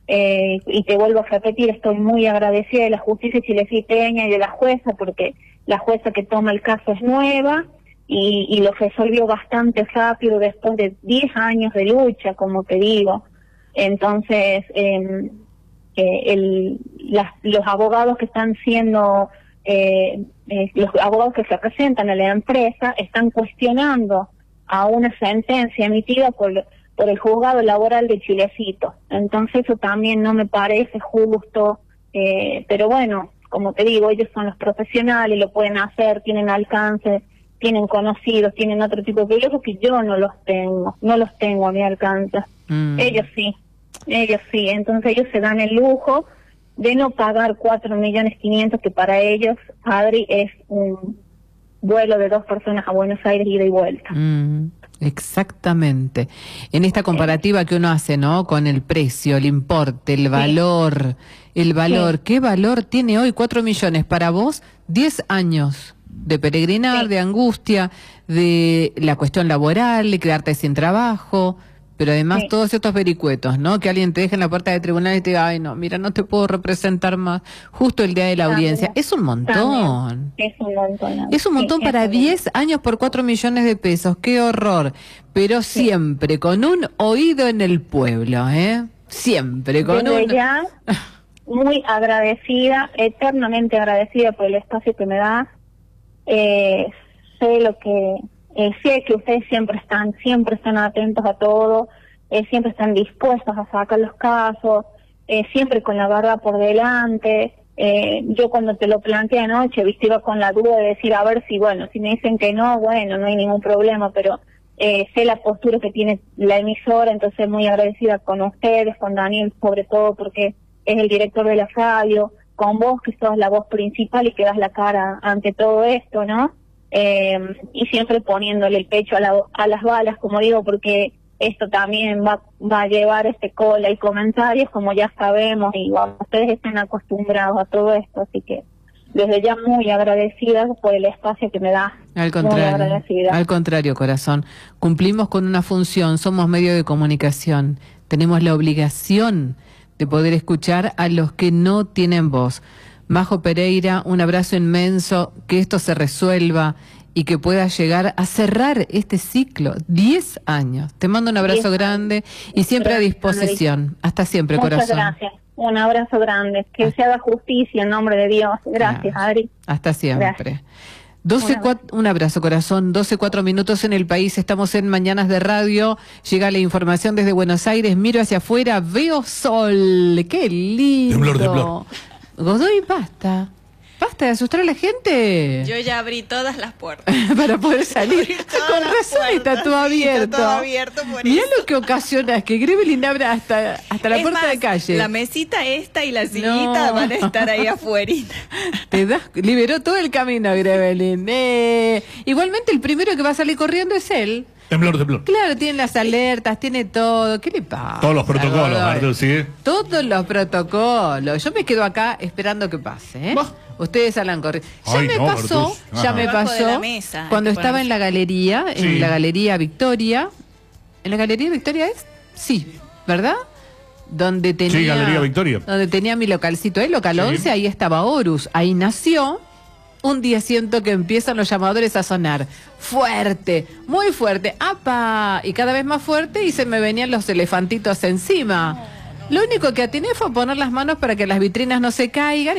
Eh, y te vuelvo a repetir, estoy muy agradecida de la justicia chilesiteña y de la jueza, porque la jueza que toma el caso es nueva y, y lo resolvió bastante rápido después de diez años de lucha, como te digo. Entonces, eh, eh, el, las, los abogados que están siendo, eh, eh, los abogados que se representan a la empresa están cuestionando a una sentencia emitida por por el juzgado laboral de Chilecito. Entonces eso también no me parece justo, eh, pero bueno, como te digo, ellos son los profesionales, lo pueden hacer, tienen alcance, tienen conocidos, tienen otro tipo de proyectos que yo no los tengo, no los tengo a mi alcance. Mm. Ellos sí, ellos sí, entonces ellos se dan el lujo de no pagar cuatro millones quinientos, que para ellos, Adri, es un vuelo de dos personas a Buenos Aires ida y vuelta.
Mm. Exactamente. En esta comparativa que uno hace, ¿no? Con el precio, el importe, el valor, el valor. Sí. ¿Qué valor tiene hoy cuatro millones para vos? diez años de peregrinar, sí. de angustia, de la cuestión laboral, de quedarte sin trabajo, pero además sí. todos estos vericuetos, ¿no? Que alguien te deje en la puerta de tribunal y te diga, ay, no, mira, no te puedo representar más, justo el día de la también, audiencia. Es un montón.
También. Es un montón. ¿No?
Es un montón sí, para diez años por cuatro millones de pesos. Qué horror. Pero sí. siempre con un oído en el pueblo, ¿eh? Siempre con
Desde
un...
ya, muy agradecida, eternamente agradecida por el espacio que me das. Eh, sé lo que... Eh, sé que ustedes siempre están, siempre están atentos a todo, eh, siempre están dispuestos a sacar los casos, eh, siempre con la verdad por delante. Eh, yo cuando te lo planteé anoche, viste, iba con la duda de decir, a ver si, bueno, si me dicen que no, bueno, no hay ningún problema, pero eh, sé la postura que tiene la emisora, entonces muy agradecida con ustedes, con Daniel sobre todo, porque es el director de la radio, con vos que sos la voz principal y que das la cara ante todo esto, ¿no? Eh, y siempre poniéndole el pecho a, la, a las balas, como digo, porque esto también va, va a llevar este cola y comentarios, como ya sabemos, y bueno, ustedes están acostumbrados a todo esto, así que desde ya muy agradecida por el espacio que me da.
Al contrario, al contrario, corazón, cumplimos con una función, somos medio de comunicación, tenemos la obligación de poder escuchar a los que no tienen voz. Majo Pereira, un abrazo inmenso, que esto se resuelva y que pueda llegar a cerrar este ciclo. Diez años. Te mando un abrazo grande y siempre a disposición. Hasta siempre,
Muchas
corazón.
Gracias. Un abrazo grande. Que se haga justicia en nombre de Dios. Gracias, claro. Adri.
Hasta siempre. Gracias. doce, cuatro, un abrazo, corazón. doce, cuatro minutos en el país. Estamos en Mañanas de Radio. Llega la información desde Buenos Aires. Miro hacia afuera. Veo sol. ¡Qué lindo!
Temblor, temblor.
Godoy, basta. Basta de asustar a la gente.
Yo ya abrí todas las puertas.
Para poder salir. Con razón está todo abierto.
Está todo abierto por
Mirá
eso.
lo que ocasionas, que Grevelin abra hasta, hasta la
es
puerta
más,
de calle.
La mesita esta y la sillita
No.
van a estar ahí afuera.
Te das, liberó todo el camino, Grevelin. Eh, igualmente el primero que va a salir corriendo es él.
Temblor, temblor.
Claro, tiene las alertas, tiene todo. ¿Qué le pasa?
Todos los protocolos,
Godoy?
Artur, ¿sí?
Todos los protocolos. Yo me quedo acá esperando que pase, ¿eh?
Bah.
Ustedes salen corriendo. Ya
Ay,
me
no,
pasó,
Artur.
ya
Ajá.
me
Debajo de
pasó
la mesa,
cuando
hay que
estaba en la galería,
Sí.
en la galería Victoria. ¿En la galería Victoria es? Sí, ¿verdad? Donde tenía,
Sí, Galería Victoria.
Donde tenía mi localcito, el local
Sí.
once, ahí estaba Horus, ahí nació. Un día siento que empiezan los llamadores a sonar fuerte, muy fuerte, ¡apa! Y cada vez más fuerte y se me venían los elefantitos encima. Lo único que atiné fue poner las manos para que las vitrinas no se caigan.